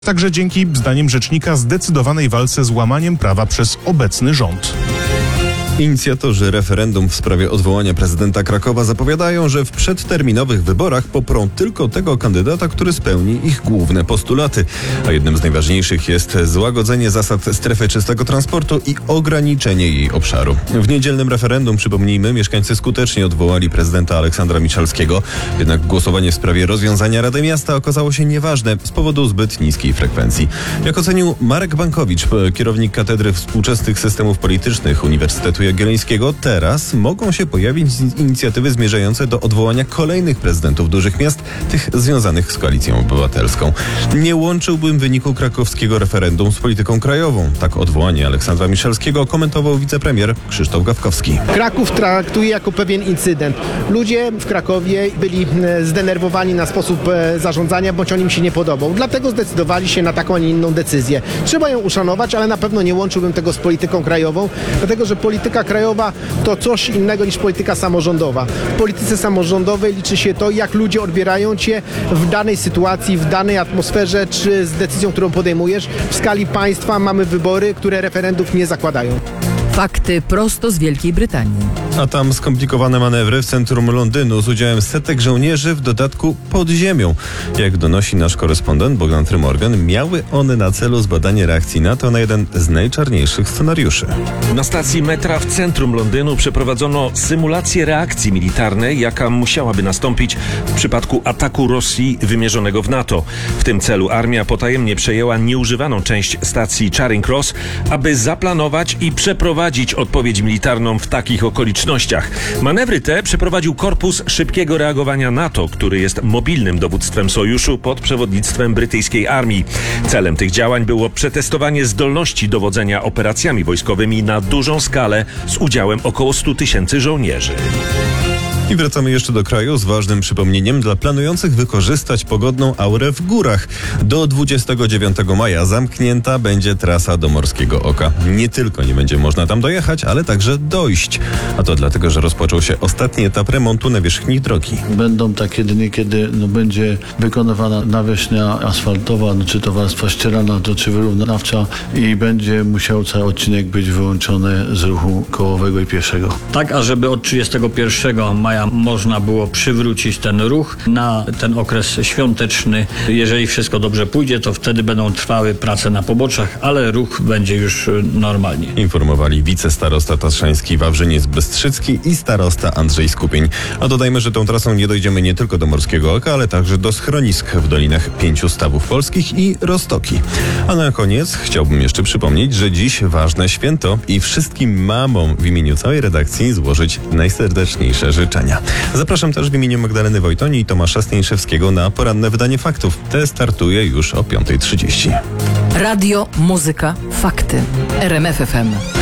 Także dzięki, zdaniem rzecznika, zdecydowanej walce z łamaniem prawa przez obecny rząd. Inicjatorzy referendum w sprawie odwołania prezydenta Krakowa zapowiadają, że w przedterminowych wyborach poprą tylko tego kandydata, który spełni ich główne postulaty. A jednym z najważniejszych jest złagodzenie zasad strefy czystego transportu i ograniczenie jej obszaru. W niedzielnym referendum, przypomnijmy, mieszkańcy skutecznie odwołali prezydenta Aleksandra Miszalskiego. Jednak głosowanie w sprawie rozwiązania Rady Miasta okazało się nieważne z powodu zbyt niskiej frekwencji. Jak ocenił Marek Bankowicz, kierownik Katedry Współczesnych Systemów Politycznych Uniwersytetu Jagiellońskiego, teraz mogą się pojawić inicjatywy zmierzające do odwołania kolejnych prezydentów dużych miast, tych związanych z Koalicją Obywatelską. Nie łączyłbym wyniku krakowskiego referendum z polityką krajową. Tak odwołanie Aleksandra Miszalskiego komentował wicepremier Krzysztof Gawkowski. Kraków traktuje jako pewien incydent. Ludzie w Krakowie byli zdenerwowani na sposób zarządzania, bądź on im się nie podobał. Dlatego zdecydowali się na taką, a nie inną decyzję. Trzeba ją uszanować, ale na pewno nie łączyłbym tego z polityką krajową, dlatego że polityka krajowa to coś innego niż polityka samorządowa. W polityce samorządowej liczy się to, jak ludzie odbierają cię w danej sytuacji, w danej atmosferze, czy z decyzją, którą podejmujesz. W skali państwa mamy wybory, które referendów nie zakładają. Fakty prosto z Wielkiej Brytanii. A tam skomplikowane manewry w centrum Londynu z udziałem setek żołnierzy, w dodatku pod ziemią. Jak donosi nasz korespondent Bogdan Trymorgan, miały one na celu zbadanie reakcji NATO na jeden z najczarniejszych scenariuszy. Na stacji metra w centrum Londynu przeprowadzono symulację reakcji militarnej, jaka musiałaby nastąpić w przypadku ataku Rosji wymierzonego w NATO. W tym celu armia potajemnie przejęła nieużywaną część stacji Charing Cross, aby zaplanować i przeprowadzić odpowiedź militarną w takich okolicznościach. Manewry te przeprowadził Korpus Szybkiego Reagowania NATO, który jest mobilnym dowództwem sojuszu pod przewodnictwem brytyjskiej armii. Celem tych działań było przetestowanie zdolności dowodzenia operacjami wojskowymi na dużą skalę z udziałem około 100 000 żołnierzy. I wracamy jeszcze do kraju z ważnym przypomnieniem dla planujących wykorzystać pogodną aurę w górach. Do 29 maja zamknięta będzie trasa do Morskiego Oka. Nie tylko nie będzie można tam dojechać, ale także dojść. A to dlatego, że rozpoczął się ostatni etap remontu nawierzchni drogi. Będą takie dni, kiedy będzie wykonywana nawierzchnia asfaltowa, czy to warstwa ścierana, czy wyrównawcza i będzie musiał cały odcinek być wyłączony z ruchu kołowego i pieszego. Tak, ażeby od 31 maja można było przywrócić ten ruch na ten okres świąteczny. Jeżeli wszystko dobrze pójdzie, to wtedy będą trwały prace na poboczach, ale ruch będzie już normalnie. Informowali wicestarosta tatrzański Wawrzyniec-Bystrzycki i starosta Andrzej Skupień. A dodajmy, że tą trasą nie dojdziemy nie tylko do Morskiego Oka, ale także do schronisk w dolinach 5 stawów polskich i Roztoki. A na koniec chciałbym jeszcze przypomnieć, że dziś ważne święto i wszystkim mamom w imieniu całej redakcji złożyć najserdeczniejsze życzenia. Zapraszam też w imieniu Magdaleny Wojtoni i Tomasza Staniszewskiego na poranne wydanie faktów. Te startuje już o 5:30. Radio, muzyka, fakty. RMF FM.